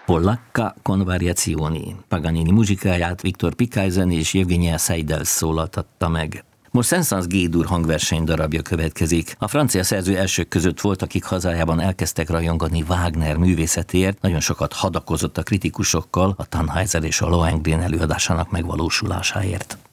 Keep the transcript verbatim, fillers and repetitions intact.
Polacca con variazioni. Paganini muzsikáját Viktor Pikajzen és Evgenia Seidel szólaltatta meg. Most Saint-Saëns G-dur hangverseny darabja következik. A francia szerző elsők között volt, akik hazájában elkezdtek rajongani Wagner művészetéért, nagyon sokat hadakozott a kritikusokkal a Tannhäuser és a Lohengrin előadásának megvalósulásáért.